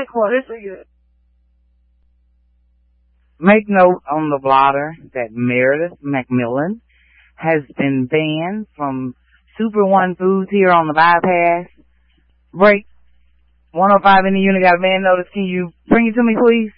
headquarters for you. Make note on the blotter that Meredith McMillan has been banned from Super One Foods here on the bypass. Break 105 in the unit got a van notice. Can you bring it to me, please?